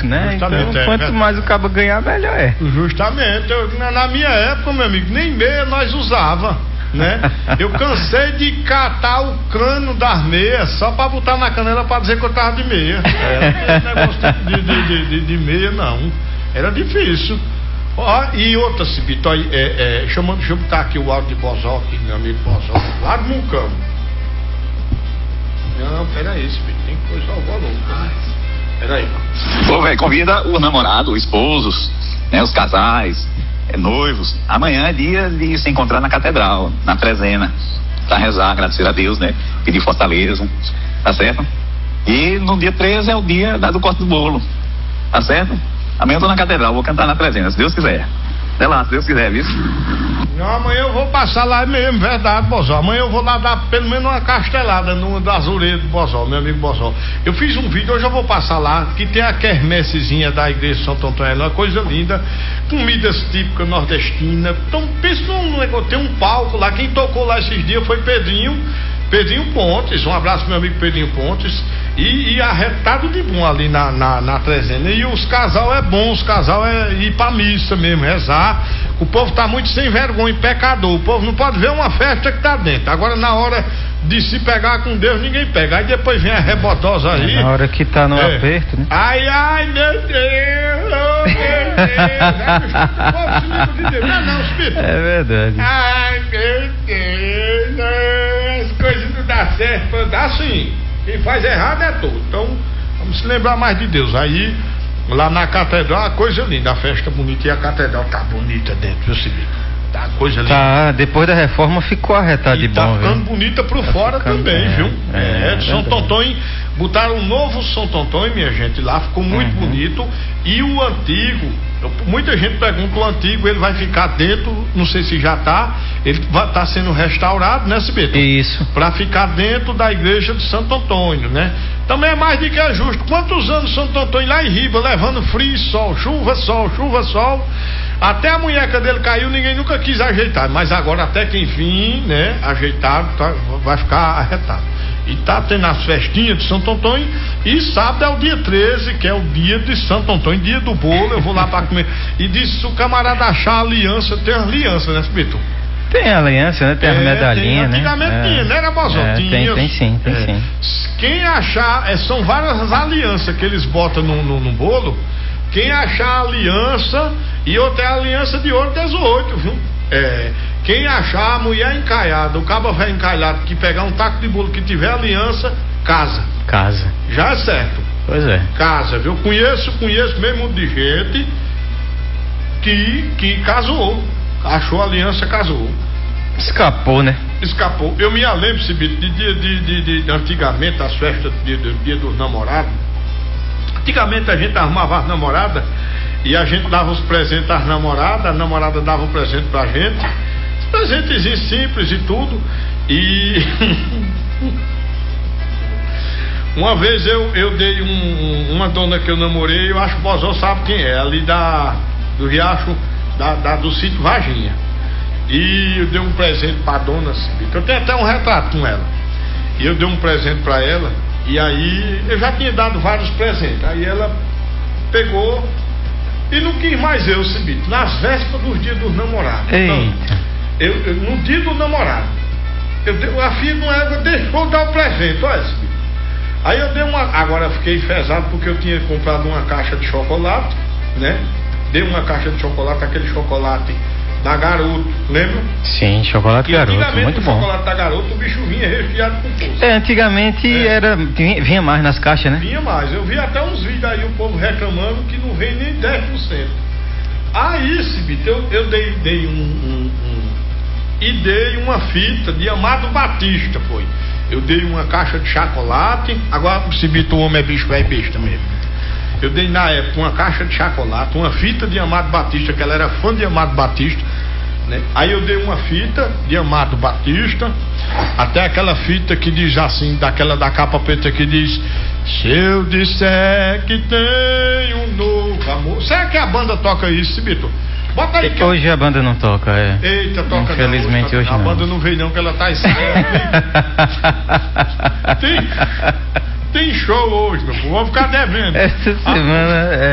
isso, né? Justamente, então, quanto mais o cabo ganhar, melhor é. Justamente. Na minha época, meu amigo, nem meia nós usava, né? Eu cansei de catar o cano das meias só pra botar na canela pra dizer que eu tava de meia. Não negócio de meia, não. Era difícil. Ó, e outra, Cibito, deixa eu botar aqui o áudio de Bozó, aqui, meu amigo Bozó, lá do Mucamo. Não, peraí, Cibito, tem que coisar o volume. Peraí. Ô, velho, convida o namorado, os esposos, né, os casais, noivos. Amanhã é dia de se encontrar na catedral, na trezena, pra rezar, agradecer a Deus, né? Pedir fortaleza, tá certo? E no dia 13 é o dia do corte do bolo, tá certo? Amanhã eu tô na catedral, vou cantar na trezena, se Deus quiser. Até lá, se Deus quiser, viu? Não, amanhã eu vou passar lá mesmo, verdade, Bozó. Amanhã eu vou lá dar pelo menos uma castelada numa das orelhas do Bozó, meu amigo Bozó. Eu fiz um vídeo, hoje eu vou passar lá, que tem a quermessezinha da igreja de Santo Antônio, uma coisa linda, comidas típicas nordestinas. Então, pensa num negócio, tem um palco lá, quem tocou lá esses dias foi Pedrinho Pontes, um abraço pro meu amigo Pedrinho Pontes, e arretado de bom ali na trezena. E os casal é bom, os casal é ir pra missa mesmo, rezar. O povo tá muito sem vergonha, pecador. O povo não pode ver uma festa que tá dentro. Agora, na hora de se pegar com Deus, ninguém pega. Aí depois vem a rebotosa aí. Na hora que tá no aperto, né? Ai, meu Deus, oh, meu Deus. Não, Espírito. É verdade. Ai, meu Deus, as coisas não dão certo. Dá sim. Quem faz errado é tudo. Então, vamos se lembrar mais de Deus. Aí, lá na catedral, uma coisa linda, a festa bonita, e a catedral tá bonita dentro, viu, Cibito? Tá coisa linda. Tá, depois da reforma ficou arretada de bom, tá ficando viu? bonita pro fora também, viu? De São Tontonho, botaram um novo São Tontonho, minha gente, lá ficou muito bonito. E o antigo, muita gente pergunta, o antigo ele vai ficar dentro, não sei se já tá, ele vai estar sendo restaurado, né, Cibito? Isso. Pra ficar dentro da igreja de Santo Antônio, né? Também é mais do que é justo. Quantos anos Santo Antônio lá em Riba, levando frio e sol, chuva, sol, até a munheca dele caiu, ninguém nunca quis ajeitar, mas agora até que enfim, né, ajeitado, vai ficar arretado. E tá tendo as festinhas de Santo Antônio, e sábado é o dia 13, que é o dia de Santo Antônio, dia do bolo, eu vou lá pra comer. E disse, se o camarada achar a aliança, tem aliança, né, Spito? Tem aliança, né? Tem as medalhinhas, né? Antigamente tinha, né, Bozão? Tem sim. Quem achar, são várias alianças que eles botam no bolo. Quem achar a aliança, e outra é a aliança de ouro 18, viu? Quem achar a mulher encalhada, o cabo velho encalhado, que pegar um taco de bolo que tiver aliança, casa. Já é certo. Pois é. Casa, viu? Conheço mesmo de gente que casou. Achou a aliança, casou. Escapou, né? Escapou. Eu me lembro, Cibito, de antigamente, as festas do dia dos namorados. Antigamente a gente arrumava as namoradas e a gente dava os presentes às namoradas, a namorada dava um presente pra gente. Os presentezinhos simples e tudo. E uma vez eu dei uma dona que eu namorei, eu acho que o Bozó sabe quem é, ali do Riacho, do sítio Varginha. E eu dei um presente pra dona Cibito. Eu tenho até um retrato com ela. E eu dei um presente pra ela. E aí eu já tinha dado vários presentes. Aí ela pegou e não quis mais eu, Cibito, nas vésperas dos dias dos namorados. Então, no dia do namorado, a filha não era, deixou dar o presente, olha, Cibito. Aí eu dei agora eu fiquei enfesado porque eu tinha comprado uma caixa de chocolate, né? Dei uma caixa de chocolate, aquele chocolate da Garoto, lembra? Sim, chocolate Garoto, muito bom. Chocolate da Garoto, o bicho vinha recheado com força. Antigamente vinha mais nas caixas, né? Vinha mais, eu vi até uns vídeos aí, o povo reclamando que não vem nem 10%. Aí, Cibito, eu dei dei uma fita de Amado Batista, foi. Eu dei uma caixa de chocolate, agora, Cibito, o homem é bicho, é besta mesmo. Eu dei na época uma caixa de chocolate, uma fita de Amado Batista, que ela era fã de Amado Batista, né? Aí eu dei uma fita de Amado Batista, até aquela fita que diz assim, daquela da capa preta que diz: se eu disser que tem um novo amor. Será que a banda toca isso, Cibito? Bota aí que hoje a banda não toca, Eita, toca. Infelizmente não, hoje não. A banda não veio não, que ela tá tem show hoje, meu povo. Vamos ficar devendo. Essa semana